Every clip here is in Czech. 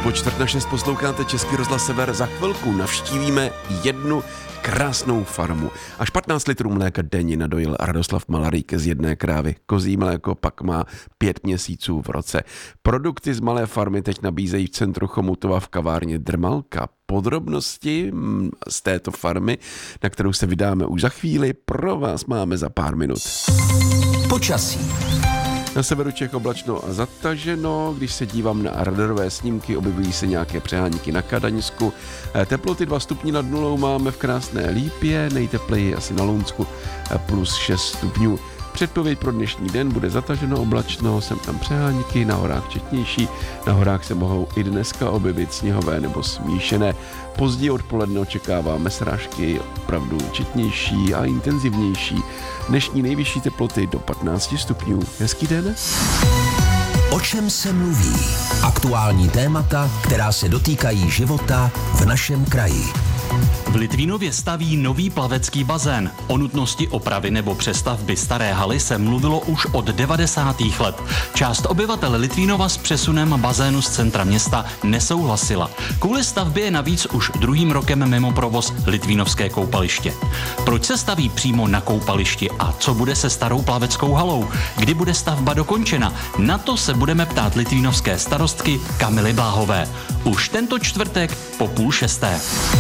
Po 5:45 posloucháte Český rozhlas Sever. Za chvilku navštívíme jednu krásnou farmu. Až 15 litrů mléka denně nadojil Radoslav Malarík z jedné krávy. Kozí mléko pak má 5 měsíců v roce. Produkty z malé farmy teď nabízejí v centru Chomutova v kavárně Drmalka. Podrobnosti z této farmy, na kterou se vydáme už za chvíli, pro vás máme za pár minut. Počasí. Na severu Čech oblačno a zataženo, když se dívám na radarové snímky, objevují se nějaké přehánky na Kadaňsku. Teploty 2 stupně nad nulou máme v krásné Lípě, nejtepleji asi na Lounsku plus 6 stupňů. Předpověď pro dnešní den: bude zataženo, oblačno, sem tam přehánky, na horách četnější, na horách se mohou i dneska objevit sněhové nebo smíšené. Později odpoledne očekáváme srážky opravdu četnější a intenzivnější. Dnešní nejvyšší teploty do 15 stupňů. Hezký den. O čem se mluví? Aktuální témata, která se dotýkají života v našem kraji. V Litvínově staví nový plavecký bazén. O nutnosti opravy nebo přestavby staré haly se mluvilo už od 90. let. Část obyvatel Litvínova s přesunem bazénu z centra města nesouhlasila. Kvůli stavbě je navíc už druhým rokem mimo provoz Litvínovské koupaliště. Proč se staví přímo na koupališti a co bude se starou plaveckou halou? Kdy bude stavba dokončena? Na to se budeme ptát litvínovské starostky Kamily Bláhové. Už tento čtvrtek po 5:30.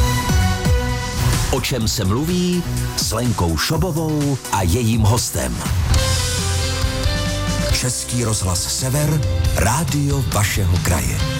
O čem se mluví s Lenkou Šobovou a jejím hostem. Český rozhlas Sever, rádio vašeho kraje.